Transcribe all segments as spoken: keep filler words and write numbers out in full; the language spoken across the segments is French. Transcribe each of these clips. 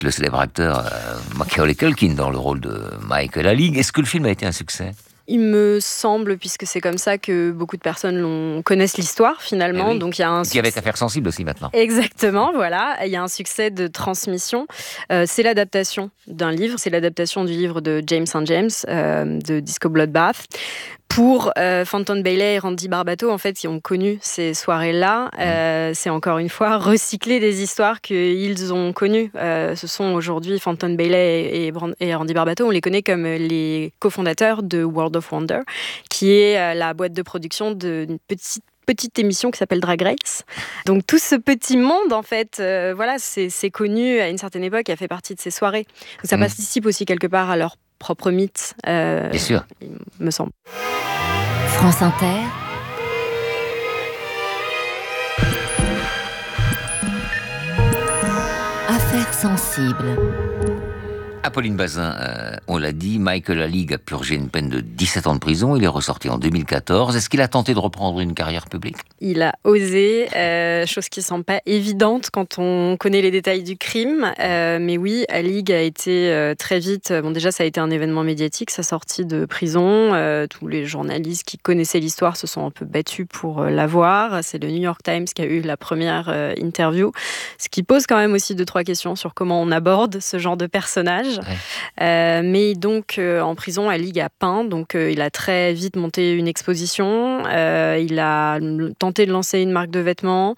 le célèbre acteur euh, Macaulay Culkin dans le rôle de Michael Alig. Est-ce que le film a été un succès ? Il me semble, puisque c'est comme ça que beaucoup de personnes l'ont, connaissent l'histoire finalement. Eh oui. Donc il y a un Et puis avec Affaires sensibles aussi maintenant. Exactement, voilà. Il y a un succès de transmission. Euh, c'est l'adaptation d'un livre. C'est l'adaptation du livre de James Saint James, euh, de Disco Bloodbath. Pour euh, Fenton Bailey et Randy Barbato, en fait, qui ont connu ces soirées-là, euh, c'est encore une fois recycler des histoires qu'ils ont connues. Euh, ce sont aujourd'hui Fenton Bailey et, et Randy Barbato, on les connaît comme les cofondateurs de World of Wonder, qui est euh, la boîte de production d'une petite petite émission qui s'appelle Drag Race. Donc tout ce petit monde, en fait, euh, voilà, c'est, c'est connu à une certaine époque et a fait partie de ces soirées. Donc ça mmh. participe aussi quelque part à leur propre mythe. Euh, Bien sûr. Il me semble. France Inter. Affaires sensibles. Apolline Bazin, euh, on l'a dit, Michael Alig a purgé une peine de dix-sept ans de prison. Il est ressorti en deux mille quatorze. Est-ce qu'il a tenté de reprendre une carrière publique ? Il a osé, euh, chose qui ne semble pas évidente quand on connaît les détails du crime. Euh, mais oui, Alig a été euh, très vite... Bon, déjà, ça a été un événement médiatique, sa sortie de prison. Euh, tous les journalistes qui connaissaient l'histoire se sont un peu battus pour euh, la voir. C'est le New York Times qui a eu la première euh, interview. Ce qui pose quand même aussi deux, trois questions sur comment on aborde ce genre de personnage. Ouais. Euh, mais donc euh, en prison, Alig a peint, donc euh, il a très vite monté une exposition. Euh, il a tenté de lancer une marque de vêtements.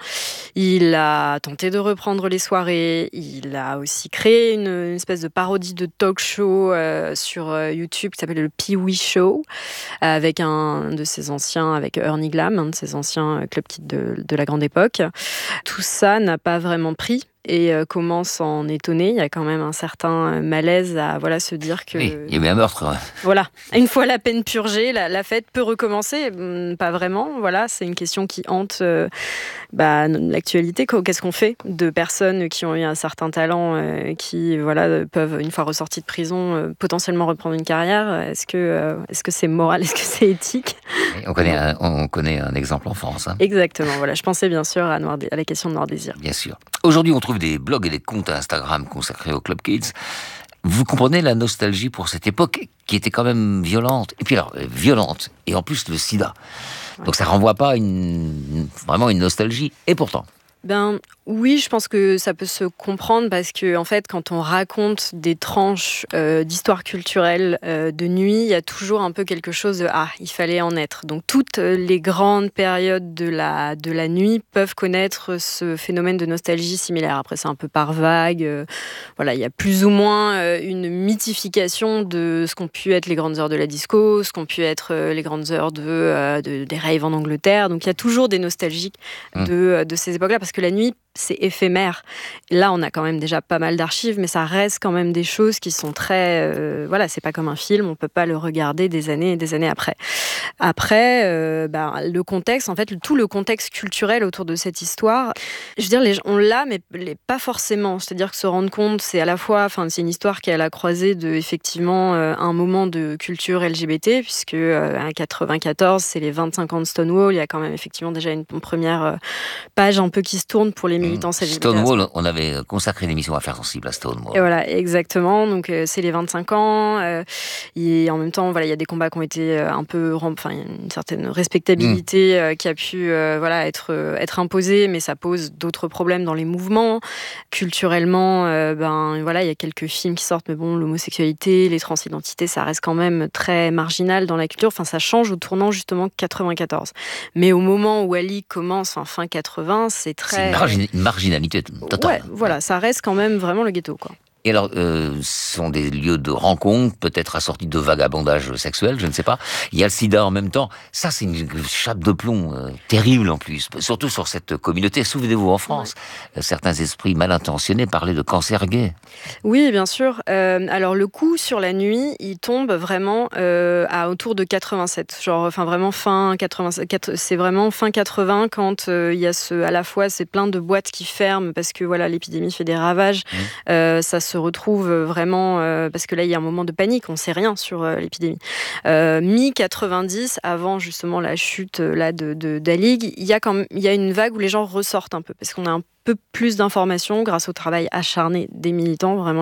Il a tenté de reprendre les soirées. Il a aussi créé une, une espèce de parodie de talk show euh, sur euh, YouTube qui s'appelle le Pee-wee Show, avec un de ses anciens, avec Ernie Glam, un de ses anciens club kids de, de la grande époque. Tout ça n'a pas vraiment pris. Et euh, commence à en étonner. Il y a quand même un certain malaise à voilà, se dire que... Oui, il y a eu un meurtre. Ouais. Voilà. Une fois la peine purgée, la, la fête peut recommencer. Hum, pas vraiment. Voilà, c'est une question qui hante euh, bah, l'actualité. Qu'est-ce qu'on fait de personnes qui ont eu un certain talent, euh, qui voilà, peuvent, une fois ressorties de prison, euh, potentiellement reprendre une carrière ? Est-ce que, euh, est-ce que c'est moral ? Est-ce que c'est éthique ? Oui, on, connaît un, on connaît un exemple en France. Hein. Exactement. Voilà. Je pensais bien sûr à, Noir, à la question de Noir Désir. Bien sûr. Aujourd'hui, on trouve des blogs et des comptes Instagram consacrés au Club Kids. Vous comprenez la nostalgie pour cette époque qui était quand même violente. Et puis alors, violente. Et en plus, le sida. Ouais. Donc ça renvoie pas une, vraiment une nostalgie. Et pourtant... Ben oui, je pense que ça peut se comprendre parce que en fait, quand on raconte des tranches euh, d'histoire culturelle euh, de nuit, il y a toujours un peu quelque chose de ah, il fallait en être. Donc toutes les grandes périodes de la de la nuit peuvent connaître ce phénomène de nostalgie similaire. Après, c'est un peu par vague. Euh, voilà, il y a plus ou moins euh, une mythification de ce qu'ont pu être les grandes heures de la disco, ce qu'ont pu être euh, les grandes heures de, euh, de des raves en Angleterre. Donc il y a toujours des nostalgiques mmh. de de ces époques-là parce que la nuit, c'est éphémère. Là, on a quand même déjà pas mal d'archives, mais ça reste quand même des choses qui sont très... Euh, voilà, c'est pas comme un film, on peut pas le regarder des années et des années après. Après, euh, bah, le contexte, en fait, tout le contexte culturel autour de cette histoire, je veux dire, les, on l'a, mais les, pas forcément. C'est-à-dire que se rendre compte, c'est à la fois... Enfin, c'est une histoire qui est à la croisée de, effectivement, euh, un moment de culture L G B T, puisque euh, en quatre-vingt-quatorze, c'est les vingt-cinq ans de Stonewall, il y a quand même effectivement déjà une, une première euh, page un peu qui se tourne pour les militants L G B T. Stonewall, on avait consacré une émission à Affaires sensibles à Stonewall. Et voilà, exactement. Donc euh, c'est les vingt-cinq ans. Euh, et en même temps, voilà, il y a des combats qui ont été euh, un peu, enfin, il y a une certaine respectabilité mmh. euh, qui a pu, euh, voilà, être euh, être imposée, mais ça pose d'autres problèmes dans les mouvements. Culturellement, euh, ben voilà, il y a quelques films qui sortent, mais bon, l'homosexualité, les transidentités, ça reste quand même très marginal dans la culture. Enfin, ça change au tournant justement quatre-vingt-quatorze. Mais au moment où Ali commence, en fin quatre-vingts, c'est très... C'est une, margin- une marginalité totale. Ouais, voilà, ça reste quand même vraiment le ghetto, quoi. Et alors, euh, ce sont des lieux de rencontre, peut-être assortis de vagabondage sexuel, je ne sais pas. Il y a le sida en même temps. Ça, c'est une chape de plomb euh, terrible en plus, surtout sur cette communauté. Souvenez-vous, en France, ouais. euh, certains esprits mal intentionnés parlaient de cancer gay. Oui, bien sûr. Euh, alors, le coup sur la nuit, il tombe vraiment euh, à autour de quatre-vingt-sept. Genre, enfin, vraiment fin quatre-vingt-sept. C'est vraiment fin quatre-vingts quand euh, il y a ce, à la fois, c'est plein de boîtes qui ferment parce que voilà, l'épidémie fait des ravages. Mmh. Euh, ça se se retrouve vraiment, euh, parce que là il y a un moment de panique, on ne sait rien sur euh, l'épidémie. Euh, mi quatre-vingt-dix, avant justement la chute là, de, de, d'Alig, il y a quand même, il y a une vague où les gens ressortent un peu, parce qu'on est un peu plus d'informations grâce au travail acharné des militants. Vraiment,